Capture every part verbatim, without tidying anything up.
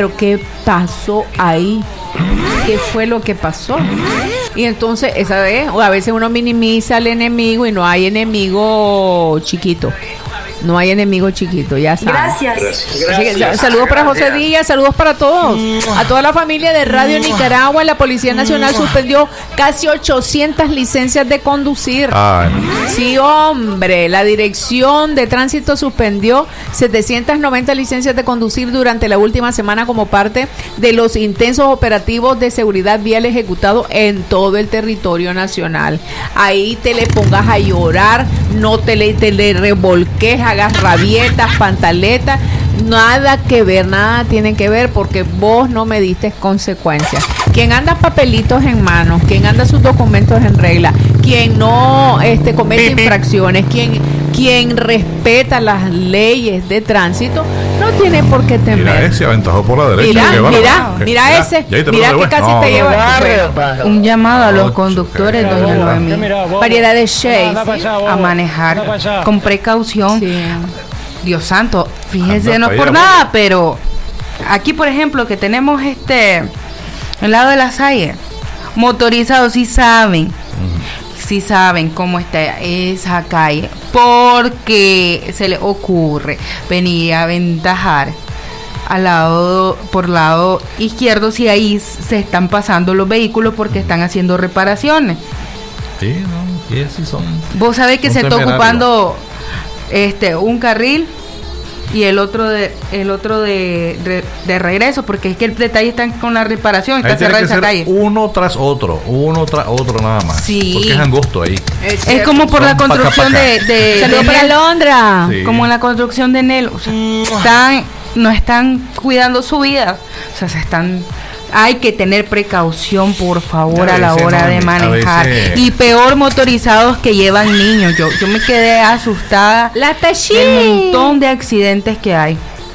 pero ¿qué pasó ahí? ¿Qué fue lo que pasó? Y entonces, esa vez, o a veces uno minimiza al enemigo y no hay enemigo chiquito. No hay enemigo chiquito, ya saben. Gracias. Así que, saludos para José Díaz, saludos para todos. A toda la familia de Radio Nicaragua. La Policía Nacional suspendió casi ochocientas licencias de conducir. Ay. Sí, hombre. La Dirección de Tránsito suspendió setecientas noventa licencias de conducir durante la última semana como parte de los intensos operativos de seguridad vial ejecutados en todo el territorio nacional. Ahí te le pongas a llorar, no te le, te le revolques, hagas rabietas, pantaletas, nada que ver, nada tiene que ver, porque vos no me diste consecuencias. Quien anda papelitos en manos, quien anda sus documentos en regla, quien no este comete infracciones, quien quien respeta las leyes de tránsito, no tiene por qué temer. Mira ese aventajó por la derecha. Mira, Mira, mira, mira, mira ese, mira que casi no, te no, lleva. No, un llamado a los conductores, okay, doña Noemí, variedad de shades, a manejar con precaución. Sí. Dios santo, fíjense, Anda no es por allá, nada, pero aquí, por ejemplo, que tenemos este, el lado de la Salle, motorizados, sí saben, uh-huh. sí saben cómo está esa calle, porque se le ocurre venir a aventajar al lado, por lado izquierdo, si ahí se están pasando los vehículos porque están haciendo reparaciones. Sí, no, sí, sí son. Vos sabés que se está ocupando este un carril y el otro de el otro de, de, de regreso, porque es que el detalle está con la reparación, está cerrada esa calle. Uno tras otro, uno tras otro nada más. Sí. Porque es angosto ahí. Es, es como por son la construcción paca, paca. de, de Saludos para Londra. Sí. Como en la construcción de Nel, o sea, están no están cuidando su vida, o sea, se están. Hay que tener precaución, por favor, a, a la hora no, de manejar. Y peor motorizados que llevan niños. Yo yo me quedé asustada la del montón de accidentes que hay.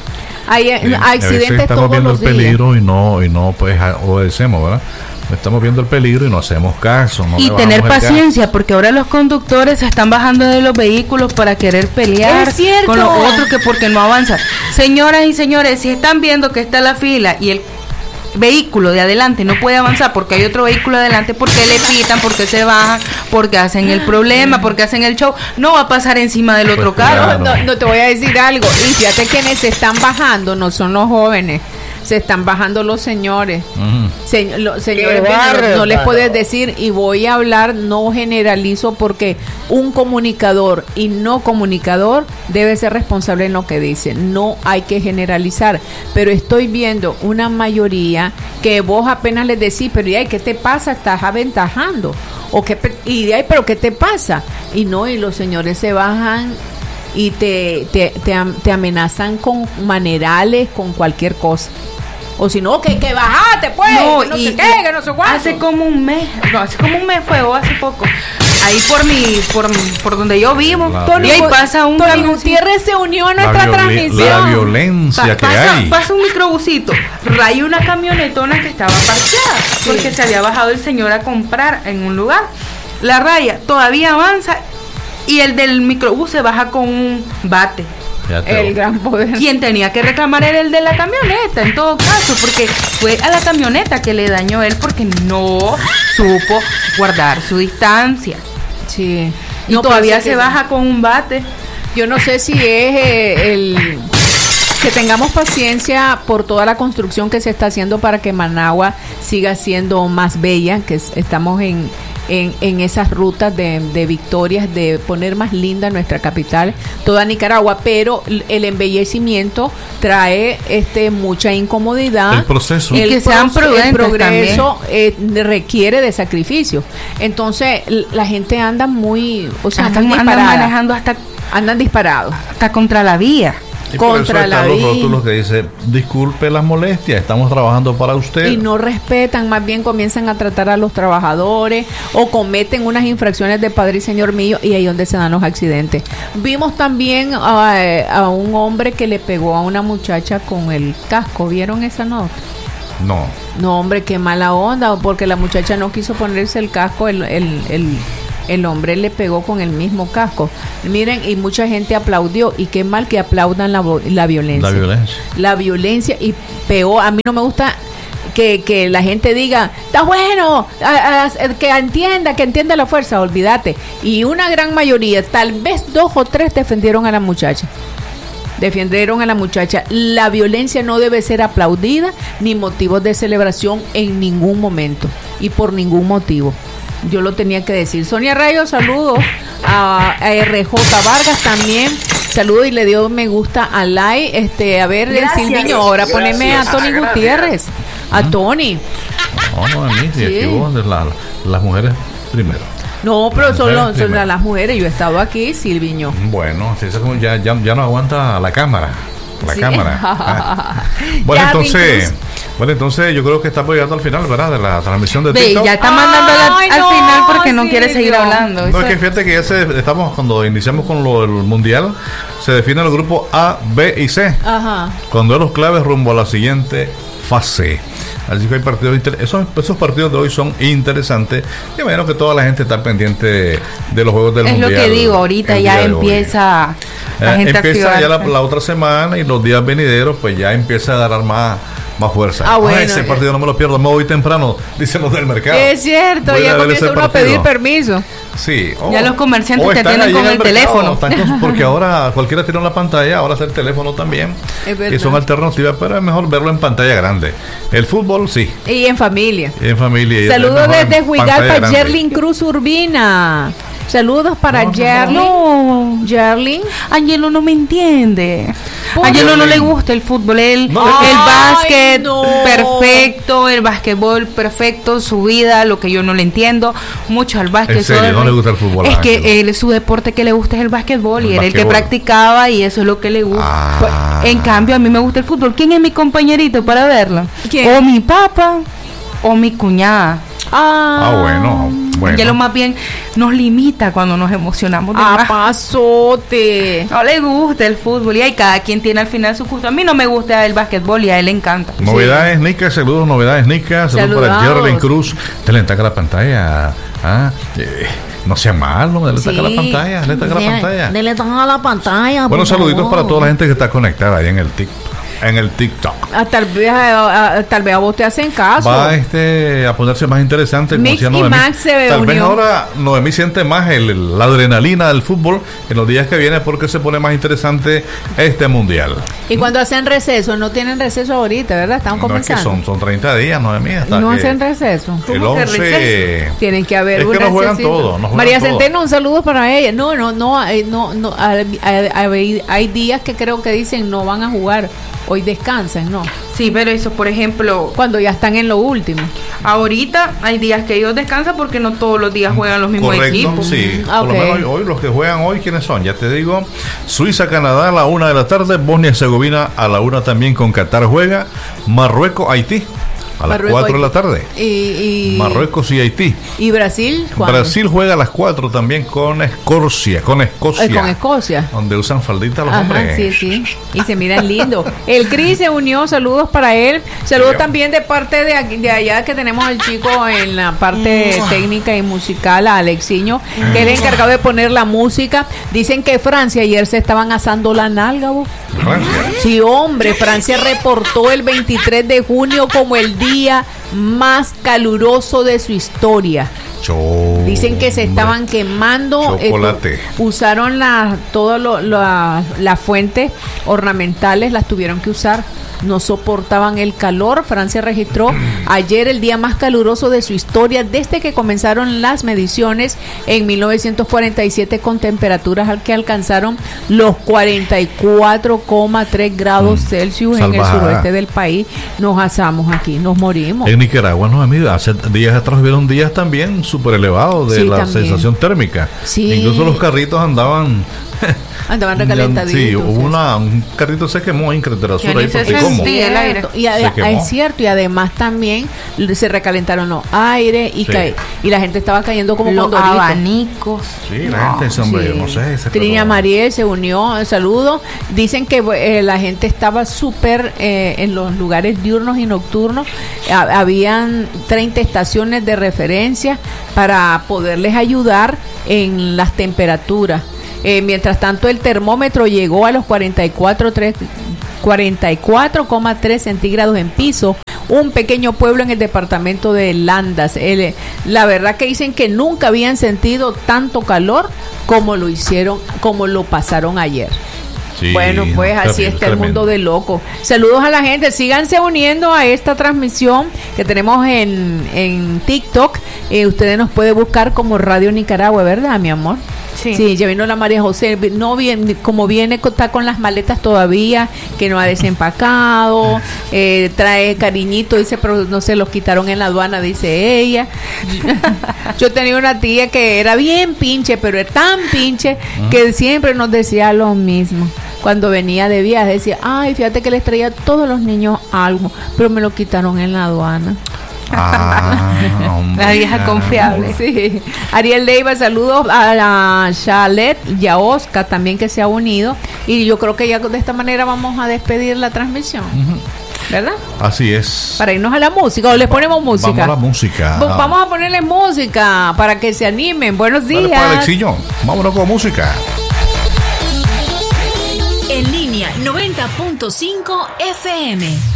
Hay sí, accidentes estamos todos viendo los el peligro días. y no y no pues obedecemos, ¿verdad? Estamos viendo el peligro y no hacemos caso. No y tener paciencia, porque ahora los conductores se están bajando de los vehículos para querer pelear con los otros que porque no avanzan. Señoras y señores, si están viendo que está la fila y el vehículo de adelante no puede avanzar porque hay otro vehículo adelante, porque le pitan, porque se bajan, porque hacen el problema, porque hacen el show, no va a pasar encima del otro pues carro. claro. No, no te voy a decir algo, y fíjate quienes se están bajando no son los jóvenes, se están bajando los señores. Uh-huh. Se, lo, señores, bueno, no, no les puedes decir, y voy a hablar, no generalizo, porque un comunicador y no comunicador debe ser responsable en lo que dice. No hay que generalizar, pero estoy viendo una mayoría que vos apenas les decís, pero ¿y ay, qué te pasa? Estás aventajando. O que, y de ahí, pero ¿qué te pasa? Y no, y los señores se bajan y te, te, te, te amenazan con manerales, con cualquier cosa. O si no, que, que bajate, pues, no, que no y, sé qué, que no sé cuánto. Hace como un mes, no, hace como un mes fue, o hace poco, ahí por mi, por, por donde yo vivo, Tony, y ahí pasa un Tony Gutiérrez se unió a nuestra la transmisión. La violencia pa- que pasa, hay. Pasa un microbusito, raya una camionetona que estaba parqueada, sí. porque se había bajado el señor a comprar en un lugar. La raya todavía avanza y el del microbús se baja con un bate. El gran poder. Quien tenía que reclamar era el de la camioneta, en todo caso, porque fue a la camioneta que le dañó él porque no supo guardar su distancia. Sí. Y no, todavía se que baja sí. con un bate. Yo no sé si es eh, el que tengamos paciencia por toda la construcción que se está haciendo para que Managua siga siendo más bella, que estamos en En, en esas rutas de, de victorias, de poner más linda nuestra capital, toda Nicaragua, pero el embellecimiento trae este mucha incomodidad. El proceso. El, que sean proce- el progreso eh, requiere de sacrificio. Entonces la gente anda muy, o sea, Están, muy andan manejando hasta andan disparados, hasta contra la vía. Y contra la los rótulos que dice disculpe las molestias, estamos trabajando para usted, y no respetan, más bien comienzan a tratar a los trabajadores o cometen unas infracciones de padre y señor mío, y ahí es donde se dan los accidentes. Vimos también a, a un hombre que le pegó a una muchacha con el casco. ¿Vieron esa nota? no No, hombre, qué mala onda, porque la muchacha no quiso ponerse el casco, el, el, el el hombre le pegó con el mismo casco. Miren, y mucha gente aplaudió, y qué mal que aplaudan la, la violencia. La violencia. La violencia, y peor, a mí no me gusta que, que la gente diga, está bueno, a, a, que entienda, que entienda la fuerza, olvídate. Y una gran mayoría, tal vez dos o tres, defendieron a la muchacha. Defendieron a la muchacha. La violencia no debe ser aplaudida ni motivos de celebración en ningún momento y por ningún motivo. Yo lo tenía que decir. Sonia Rayo, saludos. A, a R J Vargas también. Saludos y le dio me gusta a Lai. Este, a ver, Silviño, ahora poneme a Tony gracias. Gutiérrez. A ¿Mm? Tony. No, no, a mí, sí. la, las mujeres primero. No, pero son, los, son las mujeres. Yo he estado aquí, Silviño. Bueno, ya, ya, ya no aguanta la cámara. La sí. cámara. Ah. Bueno, ya, entonces, Vintus. bueno, entonces yo creo que estamos llegando al final, ¿verdad? De la transmisión de Ve, TikTok. Ya está mandando Ay, al no, final porque no quiere seguir hablando. No, es que fíjate que ya se, estamos, cuando iniciamos con lo del mundial, se define el grupo A, B y C. Ajá. Con duelos claves rumbo a la siguiente fase. Así que hay partidos inter- esos, esos partidos de hoy son interesantes. Y imagino que toda la gente está pendiente de los juegos del es mundial. Es lo que digo, ahorita ya empieza la eh, gente empieza ya la, la otra semana, y los días venideros pues ya empieza a dar más más fuerza. Ah, bueno, Ay, ese partido no me lo pierdo, me voy temprano, dicen los del mercado. Es cierto, voy ya comienza uno a pedir permiso. Sí. Oh, ya los comerciantes te atienden con el, el teléfono. Con, porque ahora cualquiera tiene una pantalla, ahora hace el teléfono también. Que son alternativas, pero es mejor verlo en pantalla grande. El fútbol, sí. Y en familia. Y en familia. Saludos desde Huigalpa, Jerlin Cruz Urbina. Saludos para no, Jerlin. No, Jerlin. Angelo no me entiende. A Angelo no le gusta el fútbol. Él, no, el básquet no. perfecto, el básquetbol perfecto, su vida, lo que yo no le entiendo mucho al básquet. ¿En serio? ¿No le gusta el fútbol? Es que él, su deporte que le gusta es el básquetbol, y era el que practicaba, y eso es lo que le gusta. Ah. En cambio, a mí me gusta el fútbol. ¿Quién es mi compañerito para verlo? ¿Quién? O mi papá o mi cuñada. Ah, ah bueno. Bueno. Que lo más bien nos limita cuando nos emocionamos de ah, más. pasote. No le gusta el fútbol, y ahí cada quien tiene al final su gusto. A mí no me gusta el básquetbol y a él le encanta. Novedades, sí. Nica, saludos, novedades, Nica. Saludos para Jerlin Cruz. Te le ataca la pantalla. Ah, eh. No sea malo, le sí. taca la pantalla, le taca la pantalla. Le taca la pantalla. Bueno, saluditos favor. Para toda la gente que está conectada ahí en el TikTok. En el TikTok. Ah, tal vez a, a, tal vez a vos te hacen caso. Va este, a ponerse más interesante. Mix y Noemí. Max se ve Tal unió. vez ahora Noemí siente más el, el, la adrenalina del fútbol en los días que vienen, porque se pone más interesante este mundial. Y cuando hacen receso, no tienen receso ahorita, ¿verdad? Están comenzando. No, es que son, son treinta días, Noemí. Hasta no que hacen receso. El once. Tienen que haber es un que no juegan todos. No María todo. Centeno, un saludo para ella. No, no, no, no, no hay, hay, hay días que creo que dicen no van a jugar. Hoy descansan, ¿no? Sí, pero eso, por ejemplo, cuando ya están en lo último. Ahorita hay días que ellos descansan porque no todos los días juegan los mismos Correcto, equipos. Sí, okay. Por lo menos hoy, hoy los que juegan hoy, ¿quiénes son? Ya te digo, Suiza, Canadá a la una de la tarde, Bosnia y Herzegovina a la una también con Qatar juega, Marruecos, Haití. A las cuatro de la tarde. Y, y Marruecos y Haití. ¿Y Brasil? ¿Cuándo? Brasil juega a las cuatro también con Escocia. Con Escocia. Eh, con Escocia. Donde usan faldita los Ajá, hombres. Sí, sí. Y se miran lindo. El Cris se unió. Saludos para él. Saludos sí, también de parte de, aquí, de allá que tenemos al chico en la parte mm. técnica y musical, a Alexiño, mm. que es el encargado de poner la música. Dicen que Francia ayer se estaban asando la nalga, ¿vos? ¿Francia? Sí, hombre. Francia reportó el veintitrés de junio como el día más caluroso de su historia. Chombre. Dicen que se estaban quemando. Chocolate. Eh, usaron la, todas las la fuentes ornamentales, las tuvieron que usar. No soportaban el calor. Francia registró ayer el día más caluroso de su historia desde que comenzaron las mediciones en mil novecientos cuarenta y siete, con temperaturas al que alcanzaron los cuarenta y cuatro coma tres grados mm, Celsius salvajada. En el suroeste del país. Nos asamos aquí, nos morimos. En Nicaragua, no, amiga, hace días atrás hubieron días también súper elevados de sí, la también. sensación térmica. Sí. Incluso los carritos andaban... Andaban recalentaditos. Sí, hubo una, un carrito se quemó en Carretera Sur ahí por Picón. quemó. Sí, el aire. Y ade- es cierto, y además también se recalentaron los aires y, sí. cae, y la gente estaba cayendo como los condorito. abanicos. Sí, la no, gente se hombre, sí. no sé. Trinia Mariel se unió, saludos. Dicen que eh, la gente estaba súper eh, en los lugares diurnos y nocturnos. Ha, habían treinta estaciones de referencia para poderles ayudar en las temperaturas. Eh, mientras tanto, el termómetro llegó a los cuarenta y cuatro coma tres centígrados en Piso, un pequeño pueblo en el departamento de Landas. El, la verdad que dicen que nunca habían sentido tanto calor como lo hicieron, como lo pasaron ayer. Sí, bueno, pues así está el mundo de loco. Saludos a la gente, síganse uniendo a esta transmisión que tenemos en, en TikTok. Eh, ustedes nos pueden buscar como Radio Nicaragua, ¿verdad, mi amor? Sí. Sí, ya vino la María José, no viene, como viene, está con las maletas todavía, que no ha desempacado, eh, trae cariñito, dice, pero no se los quitaron en la aduana, dice ella. Yo tenía una tía que era bien pinche, pero era tan pinche que siempre nos decía lo mismo. Cuando venía de viaje decía, ay, fíjate que les traía a todos los niños algo, pero me lo quitaron en la aduana. Ah, la vieja confiable. Sí. Ariel Leiva, saludos a la Chalet y a Oscar también que se ha unido. Y yo creo que ya de esta manera vamos a despedir la transmisión. Uh-huh. ¿Verdad? Así es. Para irnos a la música, o les ponemos música. Vamos a la música. V- vamos a ponerle música para que se animen. Buenos días. Dale, para Alexillo. Vámonos con música. En línea noventa punto cinco F M.